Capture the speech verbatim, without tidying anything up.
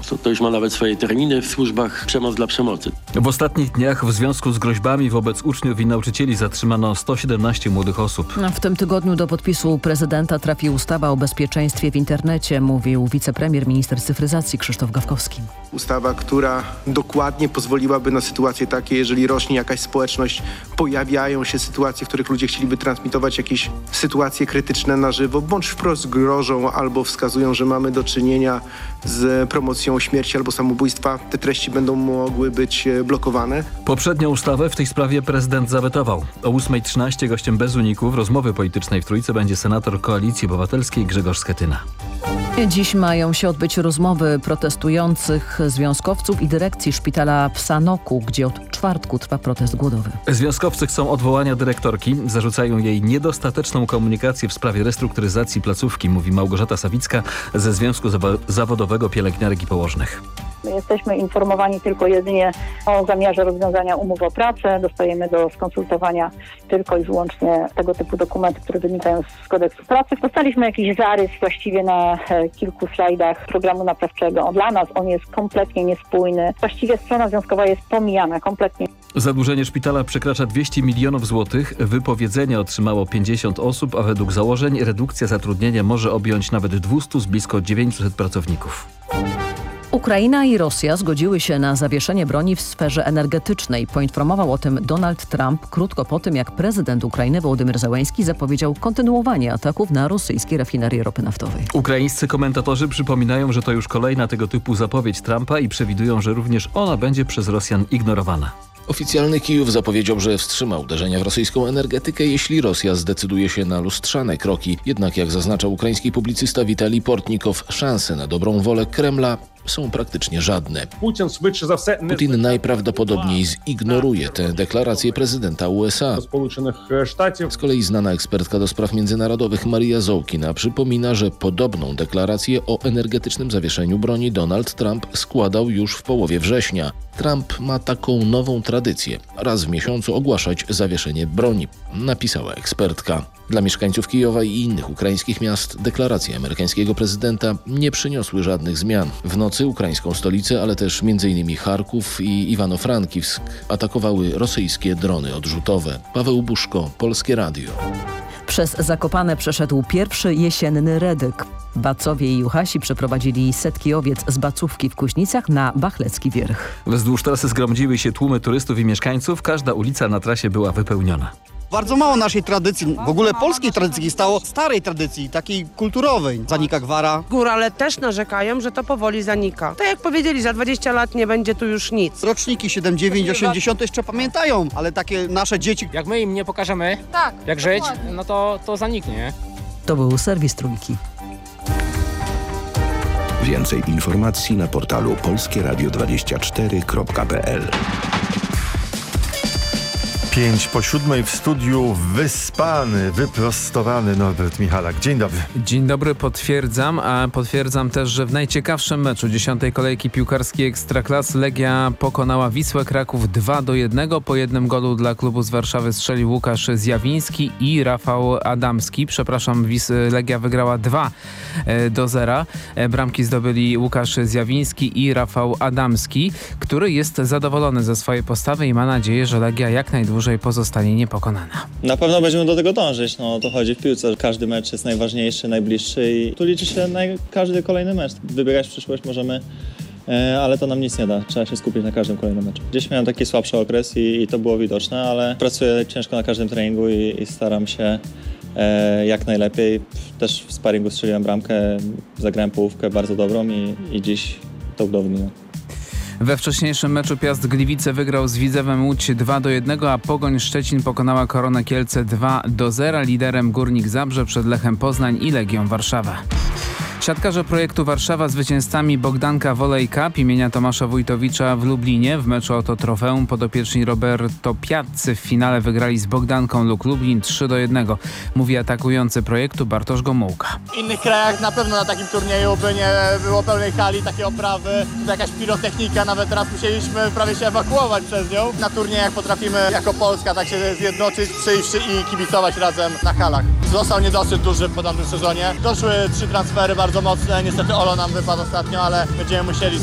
To, to już ma nawet swoje terminy w służbach przemoc dla przemocy. W ostatnich dniach w związku z groźbami wobec uczniów i nauczycieli zatrzymano sto siedemnaście młodych osób. W tym tygodniu do podpisu prezydenta trafi ustawa o bezpieczeństwie w internecie, mówił wicepremier, minister cyfryzacji Krzysztof Gawkowski. Ustawa, która dokładnie pozwoliłaby na sytuacje takie, jeżeli rośnie jakaś społeczność, pojawiają się sytuacje, w których ludzie chcieliby transmitować jakieś sytuacje krytyczne na żywo, bądź wprost grożą albo wskazują, że mamy do czynienia z promocją śmierci albo samobójstwa. Te treści będą mogły być blokowane. Poprzednią ustawę w tej sprawie prezydent zawetował. O ósma trzynaście gościem bez uników rozmowy politycznej w Trójce będzie senator Koalicji Obywatelskiej Grzegorz Schetyna. Dziś mają się odbyć rozmowy protestujących związkowców i dyrekcji szpitala w Sanoku, gdzie od czwartku trwa protest głodowy. Związkowcy chcą odwołania dyrektorki, zarzucają jej niedostateczną komunikację w sprawie restrukturyzacji placówki, mówi Małgorzata Sawicka ze Związku Zawodowego Pielęgniarek i Położnych. My jesteśmy informowani tylko jedynie o zamiarze rozwiązania umów o pracę. Dostajemy do skonsultowania tylko i wyłącznie tego typu dokumenty, które wynikają z kodeksu pracy. Dostaliśmy jakiś zarys właściwie na kilku slajdach programu naprawczego. Dla nas on jest kompletnie niespójny. Właściwie strona związkowa jest pomijana kompletnie. Zadłużenie szpitala przekracza dwieście milionów złotych. Wypowiedzenia otrzymało pięćdziesiąt osób, a według założeń redukcja zatrudnienia może objąć nawet dwieście z blisko dziewięćset pracowników. Ukraina i Rosja zgodziły się na zawieszenie broni w sferze energetycznej. Poinformował o tym Donald Trump krótko po tym, jak prezydent Ukrainy Wołodymyr Zełenski zapowiedział kontynuowanie ataków na rosyjskie rafinerie ropy naftowej. Ukraińscy komentatorzy przypominają, że to już kolejna tego typu zapowiedź Trumpa i przewidują, że również ona będzie przez Rosjan ignorowana. Oficjalny Kijów zapowiedział, że wstrzyma uderzenia w rosyjską energetykę, jeśli Rosja zdecyduje się na lustrzane kroki. Jednak, jak zaznacza ukraiński publicysta Witalij Portnikow, szanse na dobrą wolę Kremla są praktycznie żadne. Putin najprawdopodobniej zignoruje tę deklarację prezydenta U S A. Z kolei znana ekspertka do spraw międzynarodowych Maria Zołkina przypomina, że podobną deklarację o energetycznym zawieszeniu broni Donald Trump składał już w połowie września. Trump ma taką nową tradycję. Raz w miesiącu ogłaszać zawieszenie broni, napisała ekspertka. Dla mieszkańców Kijowa i innych ukraińskich miast deklaracje amerykańskiego prezydenta nie przyniosły żadnych zmian. W nocy ukraińską stolicę, ale też między innymi Charków i Iwano-Frankivsk atakowały rosyjskie drony odrzutowe. Paweł Buszko, Polskie Radio. Przez Zakopane przeszedł pierwszy jesienny redyk. Bacowie i Juchasi przeprowadzili setki owiec z Bacówki w Kuźnicach na Bachlecki Wierch. Wzdłuż trasy zgromdziły się tłumy turystów i mieszkańców. Każda ulica na trasie była wypełniona. Bardzo mało naszej tradycji, w ogóle polskiej tradycji stało, starej tradycji, takiej kulturowej. Zanika gwara. Górale też narzekają, że to powoli zanika. Tak jak powiedzieli, za dwadzieścia lat nie będzie tu już nic. Roczniki siedem, dziewięć, osiemdziesiąt jeszcze pamiętają, ale takie nasze dzieci... Jak my im nie pokażemy, tak, jak żyć, no to, to zaniknie. To był serwis Trójki. Więcej informacji na portalu polskie radio dwadzieścia cztery kropka p l. Pięć po siódmej w studiu wyspany, wyprostowany Norbert Michalak. Dzień dobry. Dzień dobry, potwierdzam, a potwierdzam też, że w najciekawszym meczu dziesiątej kolejki piłkarskiej Ekstraklasy Legia pokonała Wisłę Kraków dwa do jednego. Po jednym golu dla klubu z Warszawy strzelił Łukasz Zjawiński i Rafał Adamski. Przepraszam, Wis Legia wygrała dwa do zera. Bramki zdobyli Łukasz Zjawiński i Rafał Adamski, który jest zadowolony ze swojej postawy i ma nadzieję, że Legia jak najdłużej pozostanie niepokonana. Na pewno będziemy do tego dążyć. No, o to chodzi w piłce. Każdy mecz jest najważniejszy, najbliższy i tu liczy się naj... każdy kolejny mecz. Wybiegać w przyszłość możemy, e, ale to nam nic nie da. Trzeba się skupić na każdym kolejnym meczu. Gdzieś miałem taki słabszy okres i, i to było widoczne, ale pracuję ciężko na każdym treningu i, i staram się e, jak najlepiej. Też w sparingu strzeliłem bramkę, zagrałem połówkę bardzo dobrą i, i dziś to udowodniłem. We wcześniejszym meczu Piast Gliwice wygrał z Widzewem Łódź dwa do jednego, a Pogoń Szczecin pokonała Koronę Kielce dwa do zera. Liderem Górnik Zabrze przed Lechem Poznań i Legią Warszawa. Siatkarze projektu Warszawa zwycięzcami Bogdanka Volley Cup imienia Tomasza Wójtowicza w Lublinie. W meczu o to trofeum podopieczni Roberto Piazzy w finale wygrali z Bogdanką Luk Lublin trzy do jednego. Mówi atakujący projektu Bartosz Gomułka. W innych krajach na pewno na takim turnieju by nie było pełnej hali, takie oprawy, to jakaś pirotechnika, nawet teraz musieliśmy prawie się ewakuować przez nią. Na turniejach potrafimy jako Polska tak się zjednoczyć, przyjść i kibicować razem na halach. Został niedosyt duży po tamtym sezonie. Doszły trzy transfery bardzo mocne, niestety Olo nam wypadł ostatnio, ale będziemy musieli